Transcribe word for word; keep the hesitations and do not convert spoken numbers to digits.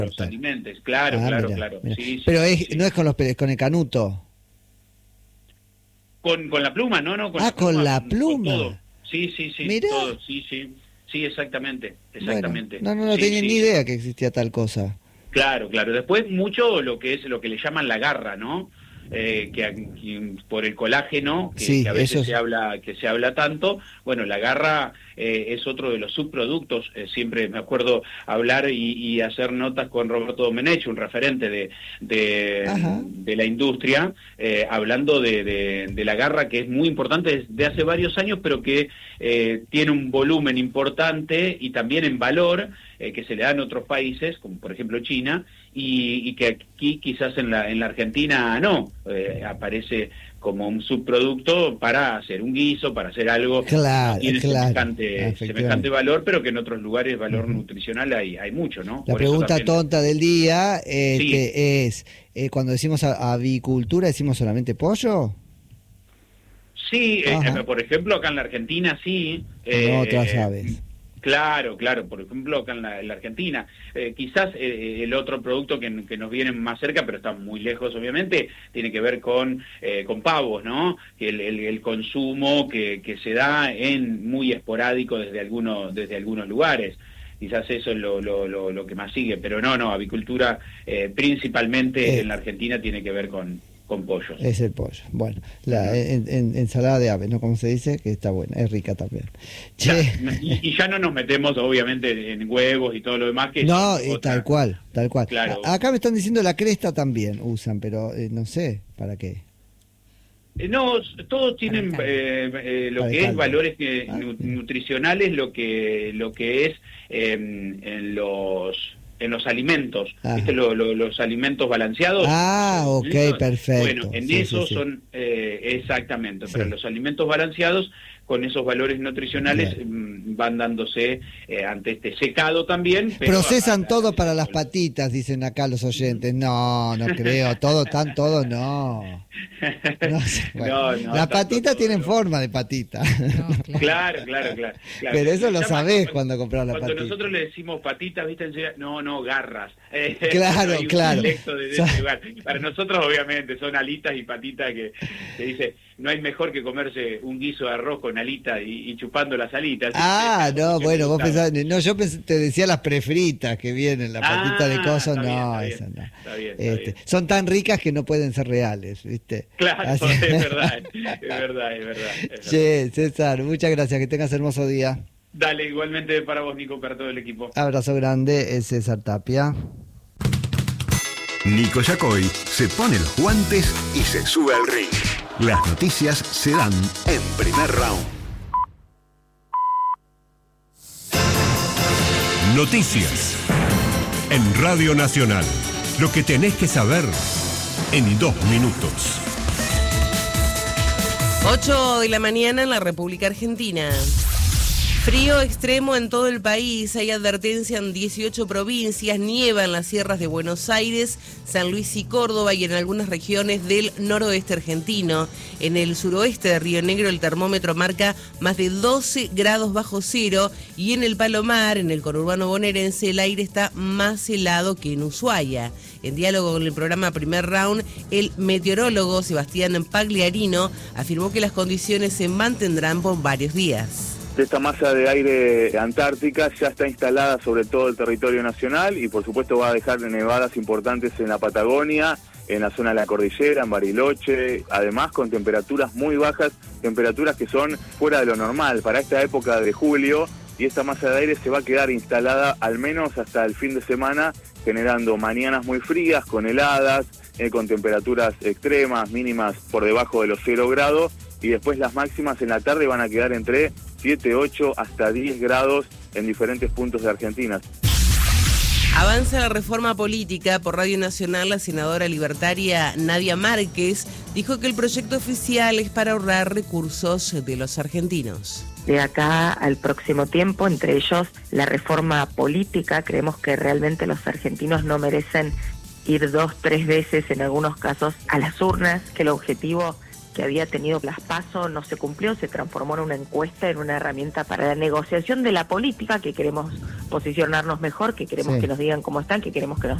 los alimentes, claro, ah, claro, mirá, claro. Mirá. Sí, Pero sí, es, sí. no es con los con el canuto. Con, con la pluma, ¿no? no con ah, la pluma, con la con, pluma. con todo. Sí, sí, sí, Mirá. todo, sí, sí. Sí, exactamente, exactamente. Bueno, no, no, no sí, tenía sí. ni idea que existía tal cosa. Claro, claro. Después mucho lo que es lo que le llaman la garra, ¿no? Eh, que, que por el colágeno, que, Sí, que a veces eso es... se habla, que se habla tanto. Bueno, la garra eh, es otro de los subproductos. Eh, siempre me acuerdo hablar y, y hacer notas con Roberto Domenech, un referente de de, de la industria, eh, hablando de, de, de la garra, que es muy importante desde hace varios años, pero que eh, tiene un volumen importante y también en valor eh, que se le da en otros países, como por ejemplo China, y, y que aquí quizás en la en la Argentina no, eh, aparece como un subproducto para hacer un guiso, para hacer algo claro, que tiene claro, semejante, semejante valor, pero que en otros lugares valor uh-huh. nutricional hay hay mucho, ¿no? La Por pregunta también... tonta del día este, sí. es, eh, cuando decimos avicultura, ¿decimos solamente pollo? Sí, eh, por ejemplo, acá en la Argentina sí. Eh, no otras aves. Claro, claro, por ejemplo acá en la, en la Argentina. Eh, quizás eh, el otro producto que, que nos viene más cerca, pero está muy lejos obviamente, tiene que ver con, eh, con pavos, ¿no? El, el, el consumo que, que se da en muy esporádico desde, alguno, desde algunos lugares. Quizás eso es lo, lo, lo, lo que más sigue, pero no, no, avicultura eh, principalmente eh, en la Argentina tiene que ver con... con pollos. Es el pollo. Bueno, la en, en, ensalada de aves, ¿no? Como se dice, que está buena, es rica también. Ya, y, y ya no nos metemos, obviamente, en huevos y todo lo demás. que No, y otra... tal cual, tal cual. Claro. A, acá me están diciendo la cresta también usan, pero eh, no sé para qué. Eh, no, todos tienen eh, eh, lo que es valores eh, ah, nutricionales, lo que, lo que es eh, en los... en los alimentos, ¿viste? Lo, lo, los alimentos balanceados. Ah, ok, ¿listo? perfecto. Bueno, en sí, eso sí, sí. son, eh, exactamente, sí. pero los alimentos balanceados, con esos valores nutricionales, claro. van dándose eh, ante este secado también. Pero Procesan a, a, todo a, para las patitas, dicen acá los oyentes. No, no creo, todo, tan todo, no. No, bueno, no, no las patitas tienen todo. Forma de patita. No, claro. claro, claro, claro. Pero eso lo sabés cuando, cuando compras la patita. patita. Cuando nosotros le decimos patitas, ¿viste? No, no, garras. Eh, claro, hay un claro. De, de ese lugar. Para nosotros, obviamente, son alitas y patitas que se dice, no hay mejor que comerse un guiso de arroz con alita y, y chupando las alitas. Ah, ¿sí? no, bueno, vos pensás, no, yo pensé, te decía las prefritas que vienen, la patita ah, de coso, no, bien, esa no. Está bien, está este, bien. Son tan ricas que no pueden ser reales, ¿viste? Claro, Así... es verdad, es verdad, es verdad. Es che, verdad. César, muchas gracias, que tengas hermoso día. Dale, igualmente para vos, Nico, para todo el equipo. Abrazo grande, es César Tapia. Nico Yacoy se pone los guantes y se sube al ring. Las noticias se dan en Primer Round. Noticias en Radio Nacional. Lo que tenés que saber en dos minutos. ocho de la mañana en la República Argentina. Frío extremo en todo el país, hay advertencia en dieciocho provincias, nieva en las sierras de Buenos Aires, San Luis y Córdoba y en algunas regiones del noroeste argentino. En el suroeste de Río Negro el termómetro marca más de doce grados bajo cero y en el Palomar, en el conurbano bonaerense, el aire está más helado que en Ushuaia. En diálogo con el programa Primer Round, el meteorólogo Sebastián Pagliarino afirmó que las condiciones se mantendrán por varios días. Esta masa de aire antártica ya está instalada sobre todo el territorio nacional y por supuesto va a dejar nevadas importantes en la Patagonia, en la zona de la cordillera, en Bariloche, además con temperaturas muy bajas, temperaturas que son fuera de lo normal para esta época de julio, y esta masa de aire se va a quedar instalada al menos hasta el fin de semana, generando mañanas muy frías, con heladas, eh, con temperaturas extremas, mínimas por debajo de los cero grados, y después las máximas en la tarde van a quedar entre siete, ocho hasta diez grados en diferentes puntos de Argentina. Avanza la reforma política. Por Radio Nacional, la senadora libertaria Nadia Márquez dijo que el proyecto oficial es para ahorrar recursos de los argentinos. De acá al próximo tiempo, entre ellos la reforma política, creemos que realmente los argentinos no merecen ir dos, tres veces en algunos casos a las urnas, que el objetivo que había tenido las PASO no se cumplió, se transformó en una encuesta, en una herramienta para la negociación de la política, que queremos posicionarnos mejor, que queremos Sí. que nos digan cómo están, que queremos que nos